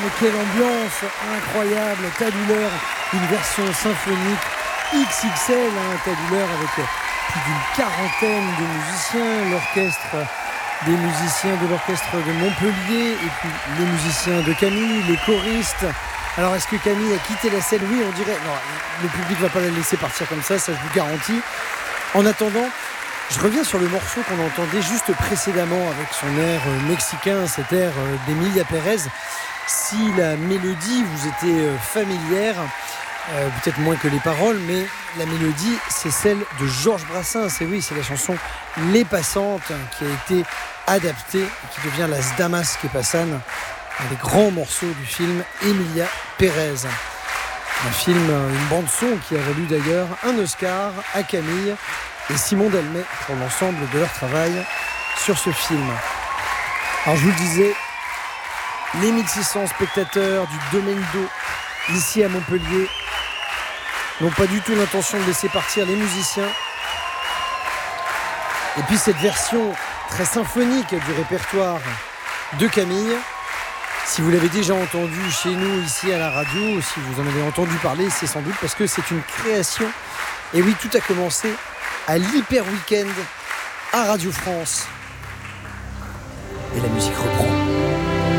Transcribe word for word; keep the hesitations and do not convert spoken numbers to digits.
mais quelle ambiance incroyable. Ta douleur, une version symphonique X X L, hein, Ta douleur avec plus d'une quarantaine de musiciens, l'orchestre des musiciens de l'orchestre de Montpellier et puis les musiciens de Camille, les choristes. Alors est-ce que Camille a quitté la scène? Oui, on dirait. Non, le public ne va pas la laisser partir comme ça, ça je vous garantis. En attendant, je reviens sur le morceau qu'on entendait juste précédemment avec son air mexicain, cet air d'Emilia Pérez. Si la mélodie vous était familière, euh, peut-être moins que les paroles, mais la mélodie, c'est celle de Georges Brassens. Et oui, c'est la chanson Les Passantes qui a été adaptée et qui devient Las Damas que Pasan, un des grands morceaux du film Emilia Pérez. Un film, une bande-son qui a valu d'ailleurs un Oscar à Camille et Simon Delmet pour l'ensemble de leur travail sur ce film. Alors je vous le disais, les mille six cents spectateurs du Domaine d'eau ici à Montpellier n'ont pas du tout l'intention de laisser partir les musiciens. Et puis cette version très symphonique du répertoire de Camille, si vous l'avez déjà entendu chez nous ici à la radio, si vous en avez entendu parler, c'est sans doute parce que c'est une création. Et oui, tout a commencé à l'Hyper Weekend à Radio France. Et la musique reprend.